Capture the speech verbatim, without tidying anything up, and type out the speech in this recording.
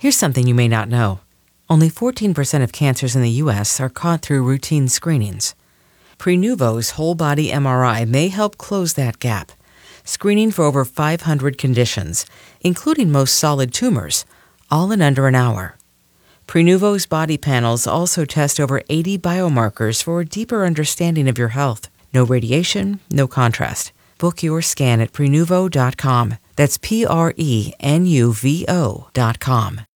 Here's something you may not know. Only fourteen percent of cancers in the U S are caught through routine screenings. Prenuvo's whole-body M R I may help close that gap, screening for over five hundred conditions, including most solid tumors, all in under an hour. Prenuvo's body panels also test over eighty biomarkers for a deeper understanding of your health. No radiation, no contrast. Book your scan at Prenuvo dot com. That's P R E N U V O dot com.